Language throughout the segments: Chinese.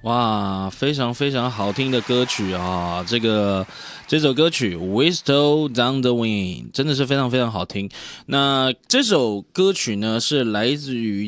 哇，非常非常好听的歌曲啊！这首歌曲《Whistle Down the Wind》真的是非常非常好听。那这首歌曲呢，是来自于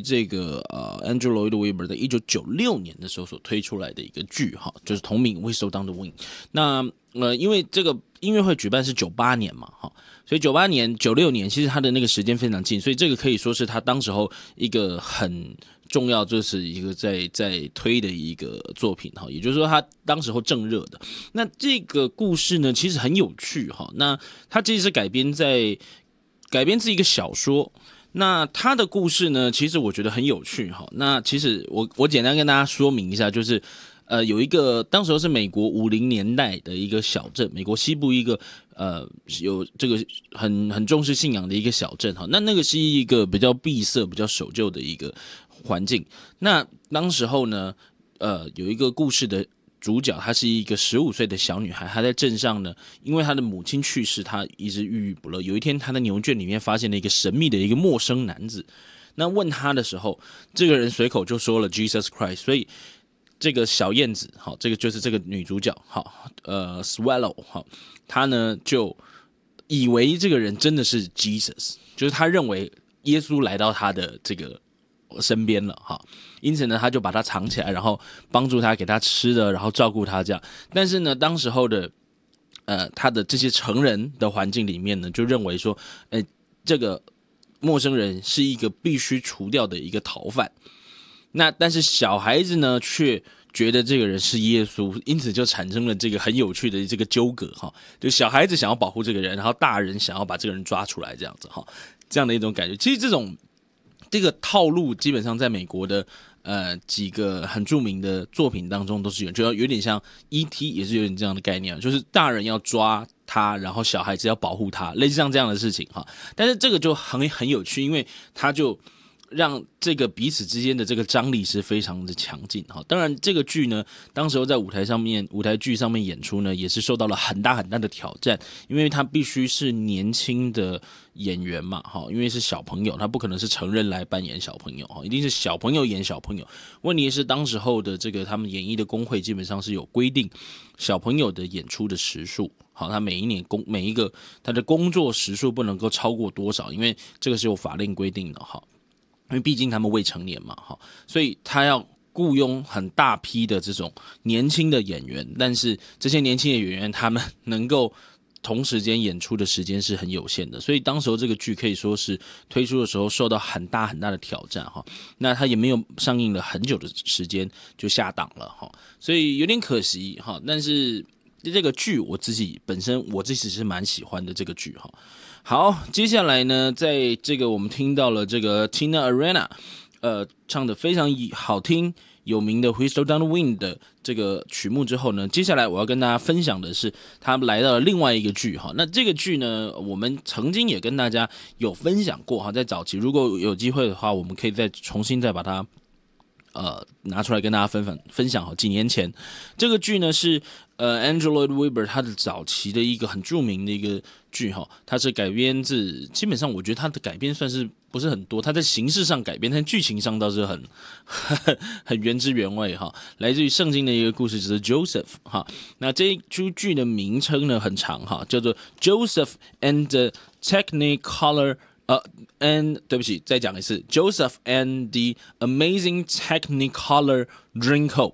Andrew Lloyd Webber 在1996年的时候所推出来的一个剧哈，就是同名《Whistle Down the Wind》。那因为这个音乐会举办是98年嘛哈，所以98年、96年其实它的那个时间非常近，所以这个可以说是他当时候一个很重要，就是一个在推的一个作品哈，也就是说他当时候正热的。那这个故事呢，其实很有趣哈。那它其实是改编自一个小说。那他的故事呢，其实我觉得很有趣哈。那其实我简单跟大家说明一下，就是有一个当时候是美国50年代的一个小镇，美国西部一个有这个很重视信仰的一个小镇哈。那个是一个比较闭塞、比较守旧的一个环境。那当时候呢，有一个故事的主角，她是一个15岁的小女孩，她在镇上呢，因为她的母亲去世，她一直郁郁不乐。有一天，她在牛圈里面发现了一个神秘的一个陌生男子。那问他的时候，这个人随口就说了 Jesus Christ， 所以这个小燕子，好，这个就是这个女主角，好，Swallow， 好，她呢就以为这个人真的是 Jesus， 就是她认为耶稣来到她的这个身边了哈，因此呢，他就把他藏起来，然后帮助他，给他吃的，然后照顾他这样。但是呢，当时候的他的这些成人的环境里面呢，就认为说，这个陌生人是一个必须除掉的一个逃犯。那但是小孩子呢，却觉得这个人是耶稣，因此就产生了这个很有趣的这个纠葛哈，就小孩子想要保护这个人，然后大人想要把这个人抓出来，这样子哈，这样的一种感觉。其实这个套路基本上在美国的几个很著名的作品当中都是有，就有点像 E.T. 也是有点这样的概念，就是大人要抓他，然后小孩子要保护他，类似像这样的事情哈。但是这个就很有趣，因为他就让这个彼此之间的这个张力是非常的强劲哈。当然，这个剧呢，当时候在舞台剧上面演出呢，也是受到了很大很大的挑战，因为他必须是年轻的演员嘛哈，因为是小朋友，他不可能是成人来扮演小朋友哈，一定是小朋友演小朋友。问题是当时候的这个他们演艺的工会基本上是有规定小朋友的演出的时数。好，他每一个他的工作时数不能够超过多少，因为这个是有法令规定的哈。因为毕竟他们未成年嘛，所以他要雇佣很大批的这种年轻的演员，但是这些年轻的演员他们能够同时间演出的时间是很有限的，所以当时候这个剧可以说是推出的时候受到很大很大的挑战哈。那他也没有上映了很久的时间就下档了哈，所以有点可惜哈。但是这个剧我自己是蛮喜欢的这个剧哈。好，接下来呢，在这个我们听到了这个 Tina Arena，唱的非常好听、有名的《Whistle Down the Wind》的这个曲目之后呢，接下来我要跟大家分享的是，他来到了另外一个剧哈。那这个剧呢，我们曾经也跟大家有分享过哈，在早期，如果有机会的话，我们可以重新把它拿出来跟大家分享好。几年前，这个剧呢是Andrew Lloyd Webber 他的早期的一个很著名的一个剧哈，它是改编自，基本上我觉得它的改编算是不是很多，它在形式上改编，但剧情上倒是很原汁原味哈，来自于圣经的一个故事，就是 Joseph 哈。那这一出剧的名称呢很长哈，叫做 Joseph and the Technicolor。对不起，再讲一次 ，Joseph and the Amazing Technicolor Dreamcoat。